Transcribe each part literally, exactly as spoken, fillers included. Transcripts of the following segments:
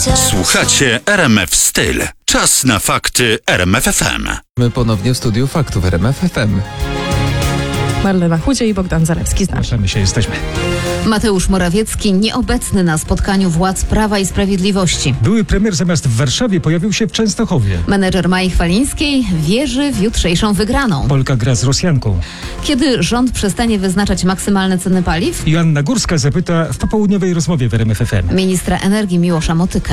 Słuchacie R M F Styl. Czas na fakty R M F F M. My ponownie w studiu faktów R M F F M. Marlena Chudzie i Bogdan Zalewski. Zapraszamy się, jesteśmy. Mateusz Morawiecki nieobecny na spotkaniu władz Prawa i Sprawiedliwości. Były premier zamiast w Warszawie pojawił się w Częstochowie. Menedżer Mai Chwalińskiej wierzy w jutrzejszą wygraną. Polka gra z Rosjanką. Kiedy rząd przestanie wyznaczać maksymalne ceny paliw? Joanna Górska zapyta w popołudniowej rozmowie w R M F F M. Ministra energii Miłosza Motykę.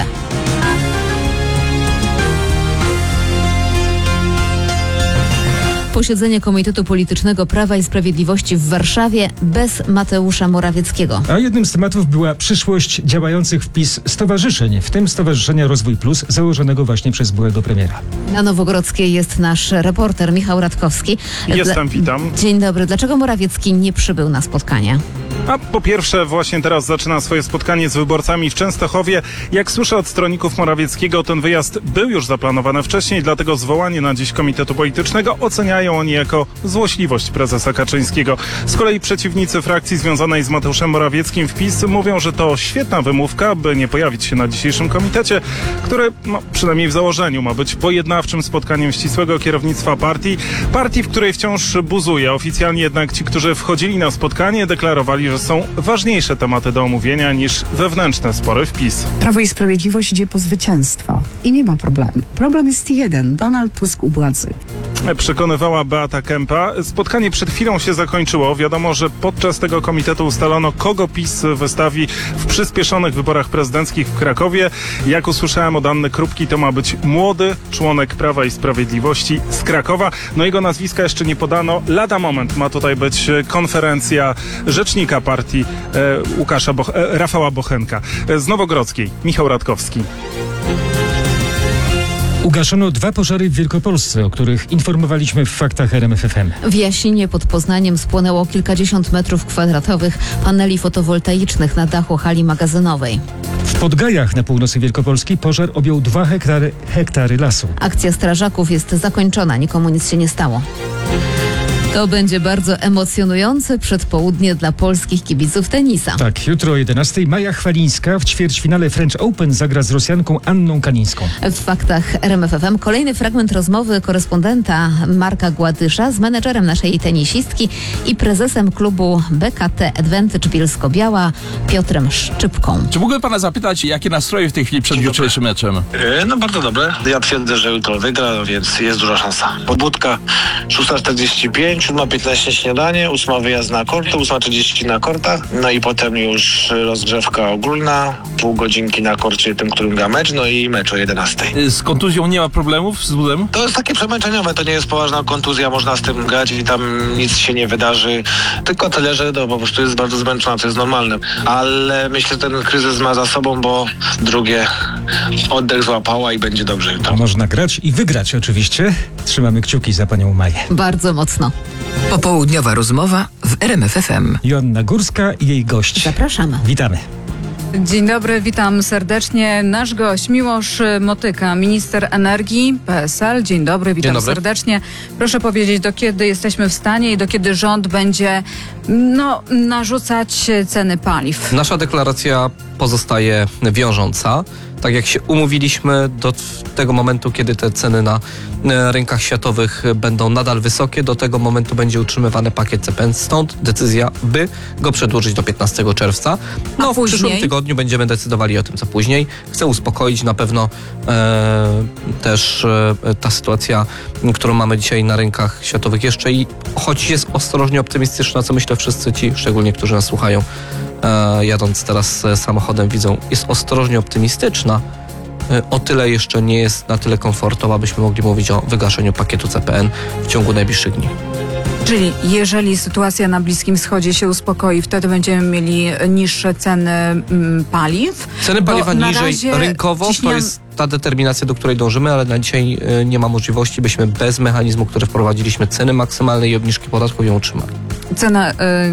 Posiedzenie Komitetu Politycznego Prawa i Sprawiedliwości w Warszawie bez Mateusza Morawieckiego. A jednym z tematów była przyszłość działających w PiS stowarzyszeń, w tym Stowarzyszenia Rozwój Plus, założonego właśnie przez byłego premiera. Na Nowogrodzkiej jest nasz reporter Michał Radkowski. Jestem, witam. Dzień dobry. Dlaczego Morawiecki nie przybył na spotkanie? A po pierwsze, właśnie teraz zaczyna swoje spotkanie z wyborcami w Częstochowie. Jak słyszę od stronników Morawieckiego, ten wyjazd był już zaplanowany wcześniej, dlatego zwołanie na dziś Komitetu Politycznego oceniają oni jako złośliwość prezesa Kaczyńskiego. Z kolei przeciwnicy frakcji związanej z Mateuszem Morawieckim w PiS mówią, że to świetna wymówka, by nie pojawić się na dzisiejszym komitecie, który, no, przynajmniej w założeniu, ma być pojednawczym spotkaniem ścisłego kierownictwa partii. Partii, w której wciąż buzuje. Oficjalnie jednak ci, którzy wchodzili na spotkanie, deklarowali, że są ważniejsze tematy do omówienia niż wewnętrzne spory w PiS. Prawo i Sprawiedliwość idzie po zwycięstwo i nie ma problemu. Problem jest jeden. Donald Tusk u władzy. Przekonywała Beata Kempa. Spotkanie przed chwilą się zakończyło. Wiadomo, że podczas tego komitetu ustalono, kogo PiS wystawi w przyspieszonych wyborach prezydenckich w Krakowie. Jak usłyszałem od Anny Krupki, to ma być młody członek Prawa i Sprawiedliwości z Krakowa. No jego nazwiska jeszcze nie podano. Lada moment ma tutaj być konferencja rzecznika partii e, Łukasza Boch- e, Rafała Bochenka. Z Nowogrodzkiej Michał Radkowski. Ugaszono dwa pożary w Wielkopolsce, o których informowaliśmy w faktach R M F F M. W Jasinie pod Poznaniem spłonęło kilkadziesiąt metrów kwadratowych paneli fotowoltaicznych na dachu hali magazynowej. W Podgajach na północy Wielkopolski pożar objął dwa hektary, hektary lasu. Akcja strażaków jest zakończona, nikomu nic się nie stało. To będzie bardzo emocjonujące przedpołudnie dla polskich kibiców tenisa. Tak, jutro o jedenastej Maja Chwalińska w ćwierćfinale French Open zagra z Rosjanką Anną Kanińską. W faktach R M F F M kolejny fragment rozmowy korespondenta Marka Gładysza z menedżerem naszej tenisistki i prezesem klubu B K T Advantage Bielsko-Biała Piotrem Szczypką. Czy mógłbym pana zapytać, jakie nastroje w tej chwili przed jutrzejszym meczem? E, no bardzo dobre. Ja twierdzę, że jutro wygra, więc jest duża szansa. Pobudka szósta czterdzieści pięć, siódma piętnaście śniadanie, ósma wyjazd na korty, ósma trzydzieści na kortach, no i potem już rozgrzewka ogólna, pół godzinki na korcie tym, którym gra mecz, no i mecz o jedenastej. Z kontuzją nie ma problemów z budem? To jest takie przemęczeniowe, to nie jest poważna kontuzja, można z tym grać i tam nic się nie wydarzy, tylko tyle, że to po prostu jest bardzo zmęczona, co jest normalne. Ale myślę, że ten kryzys ma za sobą, bo drugie oddech złapała i będzie dobrze jutro. A można grać i wygrać oczywiście. Trzymamy kciuki za panią Maję. Bardzo mocno. Popołudniowa rozmowa w R M F F M. Joanna Górska i jej gość. Zapraszamy. Witamy. Dzień dobry, witam serdecznie. Nasz gość Miłosz Motyka, minister energii P S L. Dzień dobry, witam Dzień dobry. serdecznie. Proszę powiedzieć, do kiedy jesteśmy w stanie i do kiedy rząd będzie no, narzucać ceny paliw? Nasza deklaracja pozostaje wiążąca. Tak jak się umówiliśmy do tego momentu, kiedy te ceny na rynkach światowych będą nadal wysokie, do tego momentu będzie utrzymywany pakiet C P N. Stąd decyzja, by go przedłużyć do piętnastego czerwca. No, w przyszłym tygodniu będziemy decydowali o tym, co później. Chcę uspokoić na pewno e, też e, ta sytuacja, którą mamy dzisiaj na rynkach światowych jeszcze i choć jest ostrożnie optymistyczna, co myślę wszyscy ci, szczególnie którzy nas słuchają, e, jadąc teraz samochodem, widzą, jest ostrożnie optymistyczna. O tyle jeszcze nie jest na tyle komfortowa, abyśmy mogli mówić o wygaszeniu pakietu C P N w ciągu najbliższych dni. Czyli jeżeli sytuacja na Bliskim Wschodzie się uspokoi, wtedy będziemy mieli niższe ceny mm, paliw? Ceny paliwa niżej rynkowo ciśniam... to jest ta determinacja, do której dążymy, ale na dzisiaj y, nie ma możliwości, byśmy bez mechanizmu, który wprowadziliśmy, ceny maksymalnej i obniżki podatków ją utrzymali. Cena y,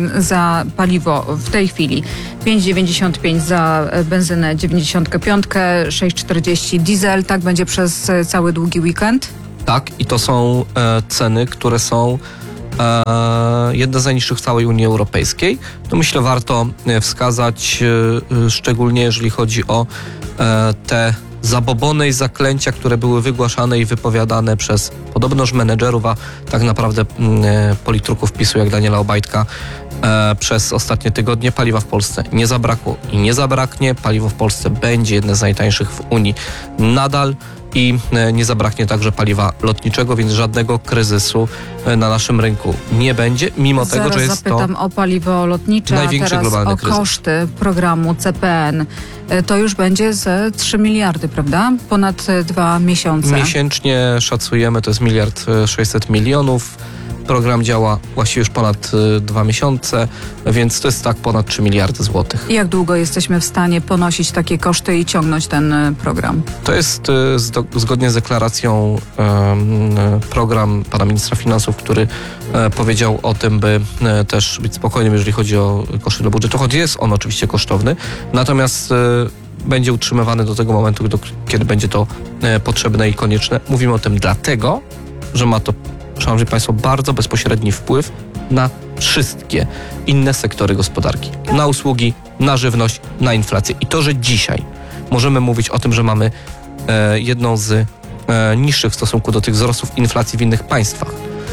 za paliwo w tej chwili pięć dziewięćdziesiąt pięć za benzynę dziewięćdziesiąt pięć, sześć czterdzieści diesel, tak będzie przez cały długi weekend? Tak, i to są e, ceny, które są e, jedne z najniższych w całej Unii Europejskiej. To myślę warto e, wskazać, e, szczególnie jeżeli chodzi o e, te zabobony i zaklęcia, które były wygłaszane i wypowiadane przez podobnoż menedżerów, a tak naprawdę e, politruków PiSu jak Daniela Obajtka e, przez ostatnie tygodnie. Paliwa w Polsce nie zabrakło i nie zabraknie. Paliwo w Polsce będzie jedne z najtańszych w Unii nadal i e, nie zabraknie także paliwa lotniczego, więc żadnego kryzysu e, na naszym rynku nie będzie, mimo Zaraz tego, że jest zapytam to o paliwo lotnicze, a największy teraz globalny o kryzys. koszty programu C P N. E, To już będzie ze trzy miliardy, prawda? Ponad e, dwa miesiące. Miesięcznie szacujemy, to jest miliard sześćset milionów. Program działa właściwie już ponad y, dwa miesiące, więc to jest tak ponad trzy miliardy złotych. Jak długo jesteśmy w stanie ponosić takie koszty i ciągnąć ten e, program? To jest y, zdo, zgodnie z deklaracją y, program pana ministra finansów, który y, powiedział o tym, by y, też być spokojnym, jeżeli chodzi o koszty do budżetu, choć jest on oczywiście kosztowny, natomiast y, będzie utrzymywany do tego momentu, do, kiedy będzie to y, potrzebne i konieczne. Mówimy o tym dlatego, że ma to, szanowni państwo, bardzo bezpośredni wpływ na wszystkie inne sektory gospodarki. Na usługi, na żywność, na inflację. I to, że dzisiaj możemy mówić o tym, że mamy e, jedną z e, niższych w stosunku do tych wzrostów inflacji w innych państwach.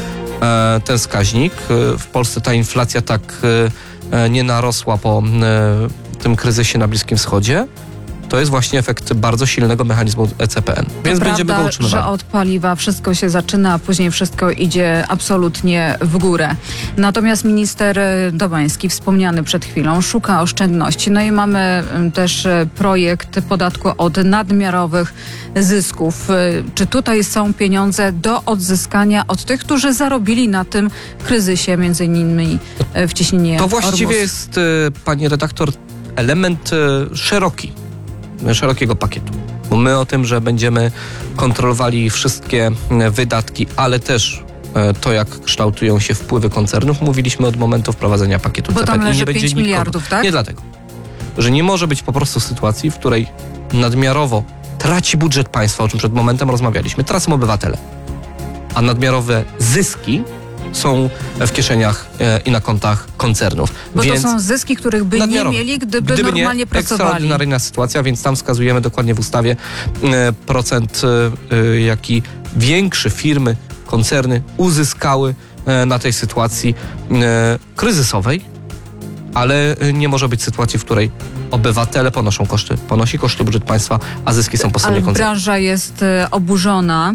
E, ten wskaźnik, e, w Polsce ta inflacja tak e, nie narosła po e, tym kryzysie na Bliskim Wschodzie. To jest właśnie efekt bardzo silnego mechanizmu E C P N. Więc To będziemy prawda, go utrzymywali. że od paliwa wszystko się zaczyna, a później wszystko idzie absolutnie w górę. Natomiast minister Domański, wspomniany przed chwilą, szuka oszczędności. No i mamy mm, też e, projekt podatku od nadmiarowych zysków. E, Czy tutaj są pieniądze do odzyskania od tych, którzy zarobili na tym kryzysie, między innymi e, w cieśninie To właściwie Ormus? jest, e, pani redaktor, element e, szeroki. szerokiego pakietu. Bo my o tym, że będziemy kontrolowali wszystkie wydatki, ale też to, jak kształtują się wpływy koncernów, mówiliśmy od momentu wprowadzenia pakietu Bo C P N. tam I nie leży będzie pięć nikogo. miliardów, tak? Nie dlatego, że nie może być po prostu sytuacji, w której nadmiarowo traci budżet państwa, o czym przed momentem rozmawialiśmy, tracą obywatele, a nadmiarowe zyski są w kieszeniach e, i na kontach koncernów. Bo więc to są zyski, których by nie nadmiarowe. mieli, gdyby, Gdyby normalnie nie, pracowali. ekstraordynaryjna sytuacja, więc tam wskazujemy dokładnie w ustawie e, procent, e, e, jaki większe firmy, koncerny uzyskały e, na tej sytuacji e, kryzysowej, ale nie może być sytuacji, w której obywatele ponoszą koszty, ponosi koszty budżet państwa, a zyski są po stronie Ale koncernu. branża jest e, oburzona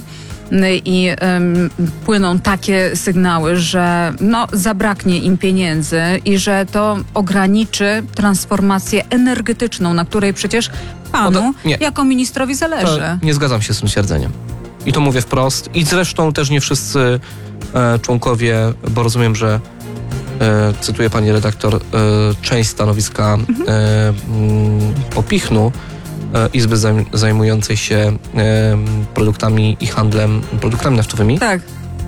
i em, płyną takie sygnały, że no, zabraknie im pieniędzy i że to ograniczy transformację energetyczną, na której przecież panu No to- nie. jako ministrowi zależy. To nie zgadzam się z tym stwierdzeniem. I to mówię wprost. I zresztą też nie wszyscy e, członkowie, bo rozumiem, że e, cytuję pani redaktor, e, część stanowiska Mhm. e, mm, Popichnu, e, Izby zajm, zajmującej się e, produktami i handlem produktami naftowymi, Tak.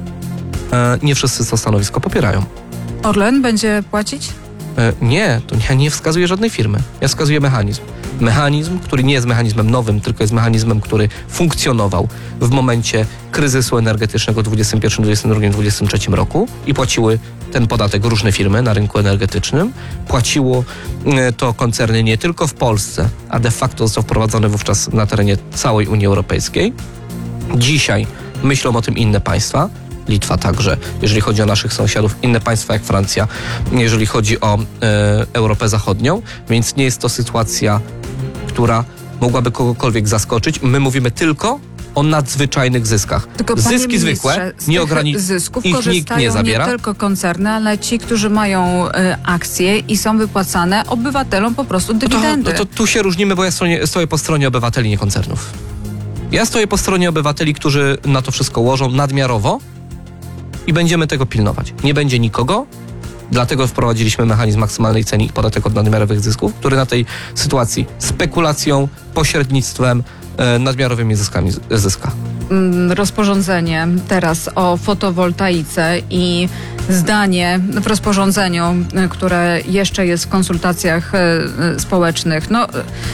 e, nie wszyscy to stanowisko popierają. Orlen będzie płacić? E, Nie, to ja nie wskazuję żadnej firmy. Ja wskazuję mechanizm. Mechanizm, który nie jest mechanizmem nowym, tylko jest mechanizmem, który funkcjonował w momencie kryzysu energetycznego w dwudziestym pierwszym, dwudziestym drugim, dwudziestym trzecim roku i płaciły ten podatek różne firmy na rynku energetycznym. Płaciło e, to koncerny nie tylko w Polsce, a de facto został wprowadzony wówczas na terenie całej Unii Europejskiej. Dzisiaj myślą o tym inne państwa. Litwa także, jeżeli chodzi o naszych sąsiadów, inne państwa jak Francja, jeżeli chodzi o e, Europę Zachodnią, więc nie jest to sytuacja, która mogłaby kogokolwiek zaskoczyć. My mówimy tylko o nadzwyczajnych zyskach. Tylko, panie Zyski zwykłe, ministrze, z nie tych ograniczy, zysków ich nikt korzystają nie zabiera. nie tylko koncerny, ale ci, którzy mają e, akcje i są wypłacane obywatelom po prostu No to, dywidendy. no to tu się różnimy, bo ja stronie, stoję po stronie obywateli, nie koncernów. Ja stoję po stronie obywateli, którzy na to wszystko łożą nadmiarowo i będziemy tego pilnować. Nie będzie nikogo, dlatego wprowadziliśmy mechanizm maksymalnej ceny i podatek od nadmiarowych zysków, który na tej sytuacji spekulacją, pośrednictwem, e, nadmiarowymi zyskami z- zyska. Mm, rozporządzenie teraz o fotowoltaice i zdanie w rozporządzeniu, y, które jeszcze jest w konsultacjach y, y, społecznych. No, y,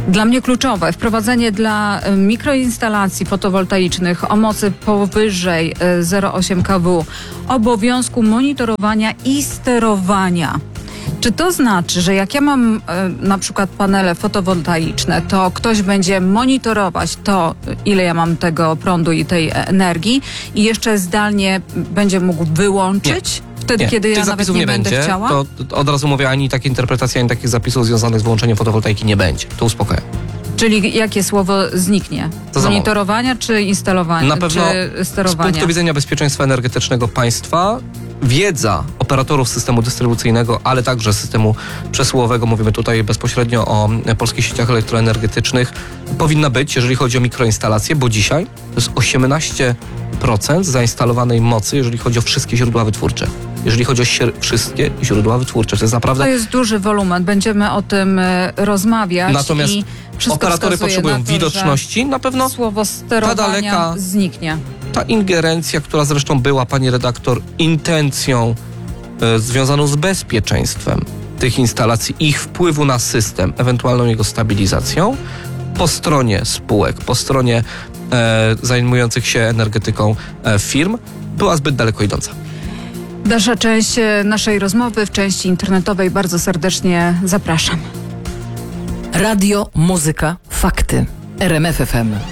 Dla mnie kluczowe wprowadzenie dla y, mikroinstalacji fotowoltaicznych o mocy powyżej y, zero przecinek osiem kilowattów obowiązku monitorowania i sterowania. Czy to znaczy, że jak ja mam y, na przykład panele fotowoltaiczne, to ktoś będzie monitorować to, ile ja mam tego prądu i tej energii i jeszcze zdalnie będzie mógł wyłączyć? Nie. Wtedy, Nie, kiedy tych ja nawet zapisów nie, nie będę będzie, chciała? to od razu mówię, ani takiej interpretacji, ani takich zapisów związanych z wyłączeniem fotowoltaiki nie będzie. To uspokajam. Czyli jakie słowo zniknie? To za Monitorowania czy instalowania? Na pewno czy z sterowania? punktu widzenia bezpieczeństwa energetycznego państwa wiedza operatorów systemu dystrybucyjnego, ale także systemu przesyłowego, mówimy tutaj bezpośrednio o polskich sieciach elektroenergetycznych, powinna być, jeżeli chodzi o mikroinstalacje, bo dzisiaj to jest osiemnaście procent zainstalowanej mocy, jeżeli chodzi o wszystkie źródła wytwórcze. Jeżeli chodzi o sier- wszystkie źródła wytwórcze. To jest naprawdę... To jest duży wolumen. Będziemy o tym e, rozmawiać. Natomiast i wszystko operatory wskazuje potrzebują na to, widoczności. Na pewno że słowo sterowania daleka- zniknie. ta ingerencja, która zresztą była, pani redaktor, intencją e, związaną z bezpieczeństwem tych instalacji, ich wpływu na system, ewentualną jego stabilizacją, po stronie spółek, po stronie e, zajmujących się energetyką e, firm, była zbyt daleko idąca. Dalsza część e, naszej rozmowy w części internetowej. Bardzo serdecznie zapraszam. Radio, muzyka, fakty. R M F F M.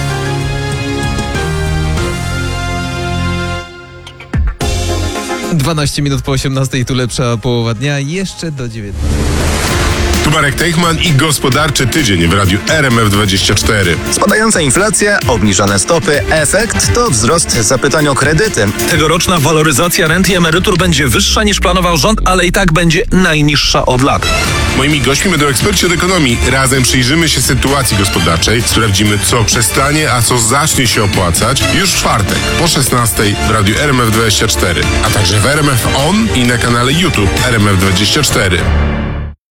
dwanaście minut po osiemnastej, tu lepsza połowa dnia, jeszcze do dziewiętnastej. Tu Marek Teichman i gospodarczy tydzień w radiu R M F dwadzieścia cztery. Spadająca inflacja, obniżone stopy, efekt to wzrost zapytań o kredyty. Tegoroczna waloryzacja rent i emerytur będzie wyższa niż planował rząd, ale i tak będzie najniższa od lat. Moimi gośćmi będą eksperci od ekonomii. Razem przyjrzymy się sytuacji gospodarczej, sprawdzimy, co przestanie, a co zacznie się opłacać już w czwartek po szesnastej w radiu R M F dwadzieścia cztery, a także w R M F On i na kanale YouTube R M F dwadzieścia cztery.